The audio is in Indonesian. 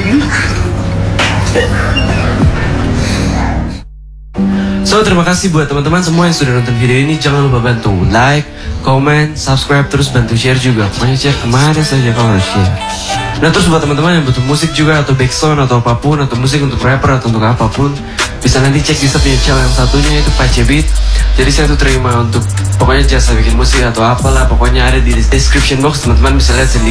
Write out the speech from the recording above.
So, terima kasih buat teman-teman semua yang sudah nonton video ini. Jangan lupa bantu like, comment, subscribe, terus bantu share juga. Pokoknya share kemana saja kalau harus share. Nah, terus buat teman-teman yang butuh musik juga, atau backsound, atau apapun, atau musik untuk rapper, atau untuk apapun, bisa nanti cek di punya channel yang satunya, itu Pace Beat. Jadi saya tuh terima untuk pokoknya jasa bikin musik atau apalah, pokoknya ada di description box, teman-teman bisa lihat sendiri.